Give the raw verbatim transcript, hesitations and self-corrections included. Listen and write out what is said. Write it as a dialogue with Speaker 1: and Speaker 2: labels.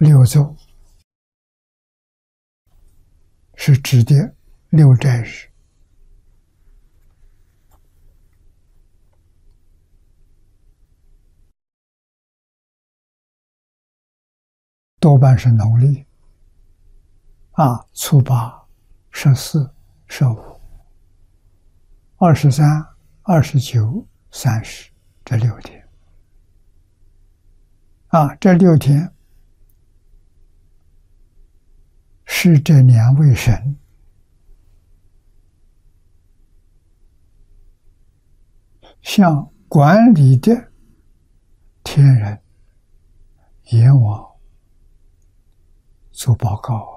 Speaker 1: 六昼是指的六斋日，多半是农历啊，初八、十四、十五、二十三、二十九、三十这六天啊，这六天是这两位神向管理的天人阎王做报告。